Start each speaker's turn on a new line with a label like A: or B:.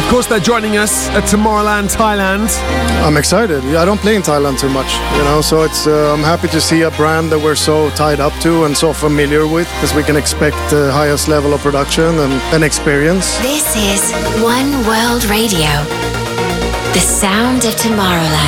A: Of course, they're joining us at Tomorrowland, Thailand.
B: I'm excited. I don't play in Thailand too much, so it's I'm happy to see a brand that we're so tied up to and so familiar with, because we can expect the highest level of production and experience.
C: This is One World Radio, the sound of Tomorrowland.